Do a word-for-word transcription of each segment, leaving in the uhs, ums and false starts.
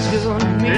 good to me.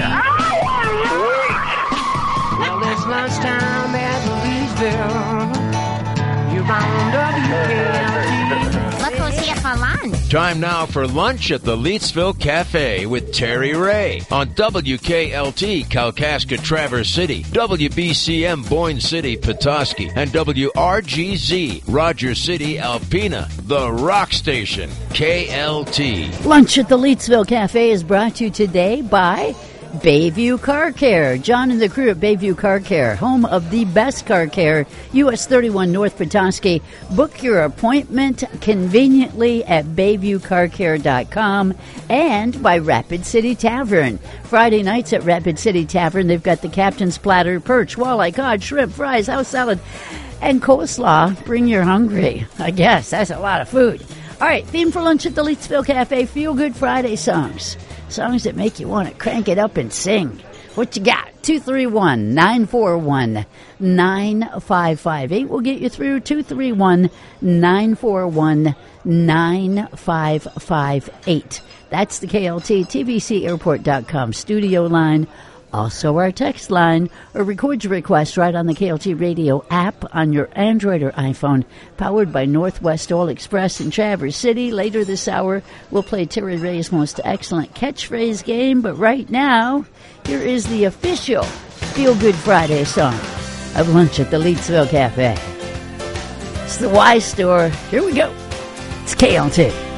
Well, it's lunchtime at Leesville. You're on W K L T. Look who's here for lunch. Time now for lunch at the Leetsville Cafe with Terry Ray on W K L T Kalkaska Traverse City, W B C M Boyne City Petoskey, and W R G Z Rogers City Alpena, the rock station, K L T. Lunch at the Leetsville Cafe is brought to you today by Bayview Car Care. John and the crew at Bayview Car Care, home of the best car care, U S thirty-one North Petoskey. Book your appointment conveniently at bayview car care dot com, and by Rapid City Tavern. Friday nights at Rapid City Tavern, they've got the Captain's Platter, perch, walleye, cod, shrimp, fries, house salad, and coleslaw. Bring your hungry. I guess that's a lot of food. All right, theme for lunch at the Leetsville Cafe, Feel Good Friday songs. Songs that make you want to crank it up and sing. What you got? two three one, nine four one, nine five five eight. We'll get you through two three one, nine four one, nine five five eight. That's the K L T T V C airport dot com studio line. Also our text line, or record your request right on the K L T radio app on your Android or iPhone, powered by Northwest Oil Express in Traverse City. Later this hour, we'll play Terry Ray's most excellent catchphrase game, but right now, here is the official Feel Good Friday song of Lunch at the Leetsville Cafe. It's the Y Store. Here we go. It's K L T.